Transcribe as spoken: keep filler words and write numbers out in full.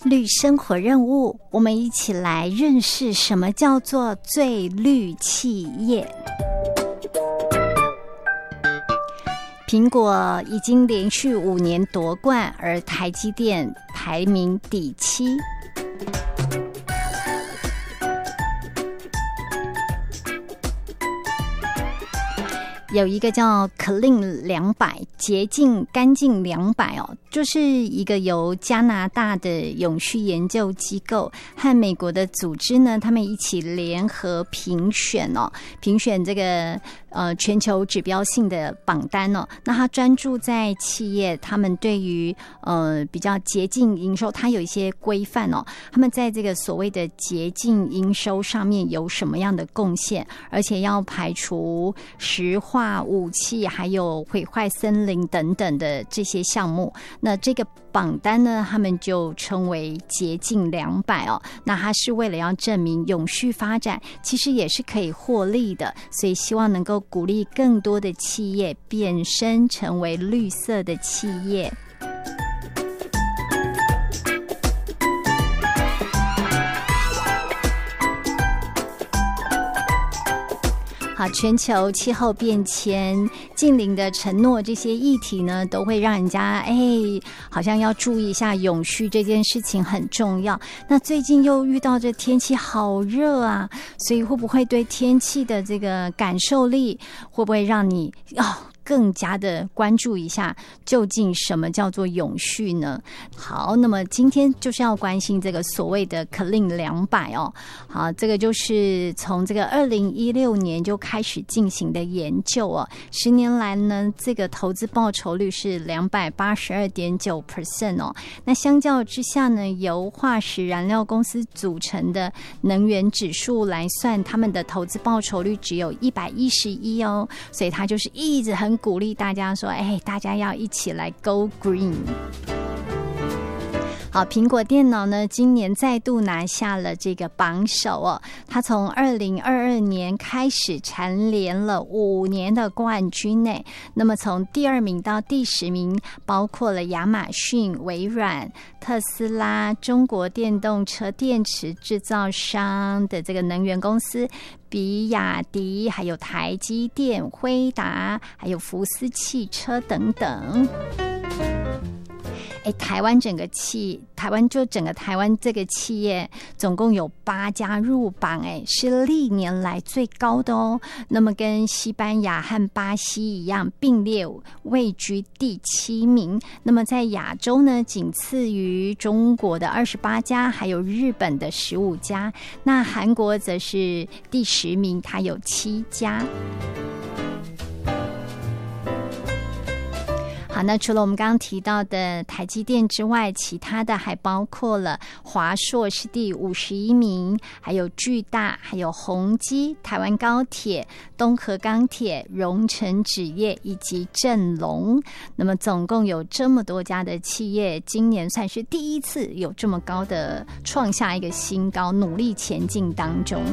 绿生活任务，我们一起来认识什么叫做最绿企业。苹果已经连续五年夺冠，而台积电排名第七。有一个叫 Clean 两百，洁净干净两百哦，就是一个由加拿大的永续研究机构和美国的组织呢，他们一起联合评选哦，评选这个呃全球指标性的榜单哦。那它专注在企业，他们对于呃比较洁净营收，它有一些规范哦。他们在这个所谓的洁净营收上面有什么样的贡献，而且要排除石化武器还有毁坏森林等等的这些项目，那这个榜单呢，他们就称为洁净两百哦。那它是为了要证明永续发展其实也是可以获利的，所以希望能够鼓励更多的企业变身成为绿色的企业。好，全球气候变迁、近邻的承诺这些议题呢，都会让人家哎，好像要注意一下永续这件事情很重要。那最近又遇到这天气好热啊，所以会不会对天气的这个感受力，会不会让你哦更加的关注一下究竟什么叫做永续呢？好，那么今天就是要关心这个所谓的 Clean 两百哦。好，这个就是从这个二零一六年就开始进行的研究哦，十年来呢，这个投资报酬率是 百分之两百八十二点九 哦。那相较之下呢，由化石燃料公司组成的能源指数来算，他们的投资报酬率只有一百一十一哦，所以它就是一直很鼓励大家说，哎，大家要一起来 Go Green。好，苹果电脑呢，今年再度拿下了这个榜首哦。它从二零二二年开始蝉联了五年的冠军呢。那么从第二名到第十名，包括了亚马逊、微软、特斯拉、中国电动车电池制造商的这个能源公司比亚迪，还有台积电、辉达，还有福斯汽车等等。哎，台湾整个企，台湾就整个台湾这个企业，总共有八家入榜，哎，是历年来最高的哦。那么跟西班牙和巴西一样，并列位居第七名。那么在亚洲呢，仅次于中国的二十八家，还有日本的十五家。那韩国则是第十名，它有七家。好，那除了我们刚刚提到的台积电之外，其他的还包括了华硕是第五十一名，还有巨大，还有宏基、台湾高铁、东和钢铁、荣成纸业以及正隆。那么总共有这么多家的企业，今年算是第一次有这么高的创下一个新高，努力前进当中。